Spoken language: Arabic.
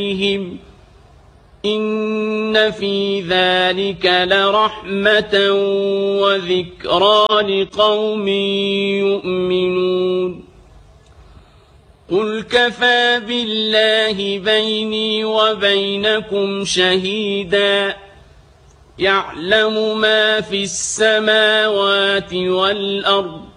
عليهم إن في ذلك لرحمة وذكرى لقوم يؤمنون قل كفى بالله بيني وبينكم شهيدا يعلم ما في السماوات والأرض